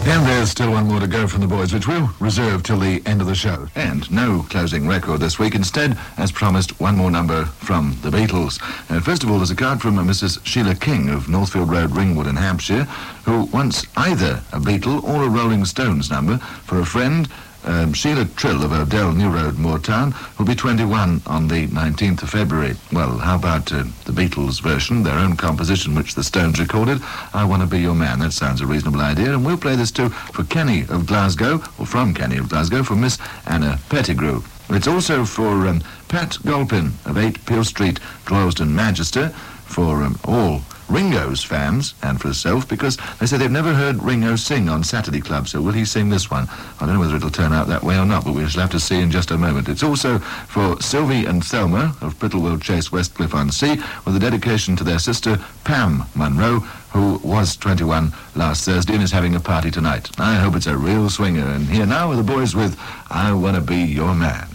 And there's still one more to go from the boys, which we'll reserve till the end of the show. And no closing record this week. Instead, as promised, one more number from the Beatles. First of all, there's a card from Mrs. Sheila King of Northfield Road, Ringwood in Hampshire, who wants either a Beatle or a Rolling Stones number for a friend, Sheila Trill of Odell New Road, Moortown, who'll be 21 on the 19th of February. Well, how about the Beatles version, their own composition, which the Stones recorded, I Want to Be Your Man? That sounds a reasonable idea. And we'll play this too for Kenny of Glasgow, or from Kenny of Glasgow, for Miss Anna Pettigrew. It's also for Pat Golpin of 8 Peel Street, Droylsden, Manchester, for all Ringo's fans and for herself, because they say they've never heard Ringo sing on Saturday Club, so will he sing this one? I don't know whether it'll turn out that way or not, but we shall have to see in just a moment. It's also for Sylvie and Thelma of Brittlewell Chase, Westcliff-on-Sea, with a dedication to their sister Pam Munro, who was 21 last Thursday and is having a party tonight. I hope it's a real swinger. And here now are the boys with I Want to Be Your Man.